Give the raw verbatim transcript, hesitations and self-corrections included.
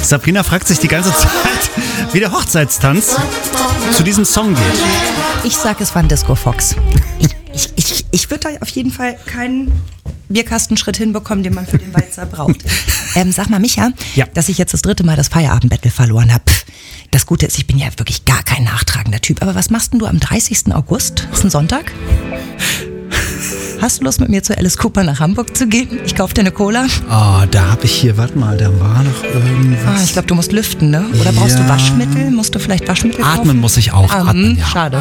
Sabrina fragt sich die ganze Zeit, wie der Hochzeitstanz zu diesem Song geht. Ich sag, es war ein Disco Fox. Ich, ich, ich, ich würde da auf jeden Fall keinen Bierkastenschritt hinbekommen, den man für den Walzer braucht. Ähm, sag mal, Micha, ja. dass ich jetzt das dritte Mal das Feierabendbattle verloren habe. Das Gute ist, ich bin ja wirklich gar kein nachtragender Typ. Aber was machst denn du am dreißigsten August? Ist ein Sonntag? Hast du Lust, mit mir zu Alice Cooper nach Hamburg zu gehen? Ich kauf dir eine Cola. Oh, da habe ich hier, warte mal, da war noch irgendwas. Ah, ich glaube, du musst lüften, ne? Oder brauchst ja. du Waschmittel? Musst du vielleicht Waschmittel kaufen? Atmen muss ich auch. Ah, atmen, ja. Schade.